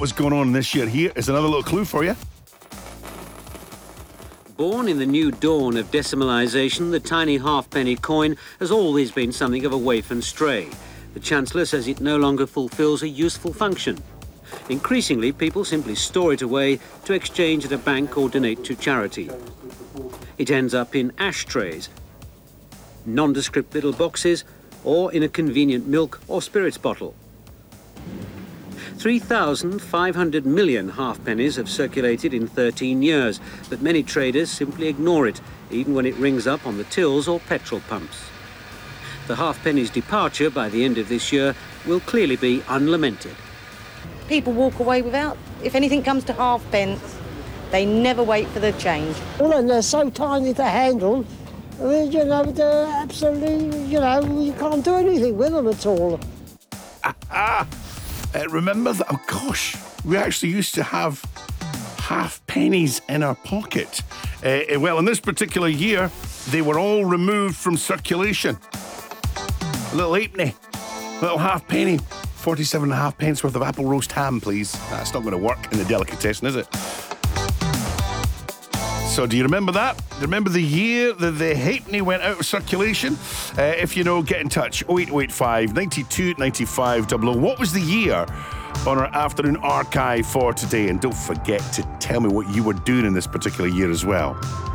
was going on this year. Here is another little clue for you. Born in the new dawn of decimalisation, the tiny halfpenny coin has always been something of a waif and stray. The Chancellor says it no longer fulfils a useful function. Increasingly, people simply store it away to exchange at a bank or donate to charity. It ends up in ashtrays, nondescript little boxes, or in a convenient milk or spirits bottle. 3,500 million halfpennies have circulated in 13 years, but many traders simply ignore it, even when it rings up on the tills or petrol pumps. The halfpenny's departure by the end of this year will clearly be unlamented. People walk away without, if anything comes to halfpence, they never wait for the change. Well, and they're so tiny to handle, they're absolutely, you can't do anything with them at all. Remember that? Oh, gosh. We actually used to have half pennies in our pocket. Well, in this particular year, they were all removed from circulation. A little halfpenny, little half penny, 47.5 pence worth of apple roast ham, please. That's not going to work in the delicatessen, is it? So do you remember that? Do you remember the year that the halfpenny went out of circulation? If you know, get in touch. 0885 92 95 00. What was the year on our afternoon archive for today? And don't forget to tell me what you were doing in this particular year as well.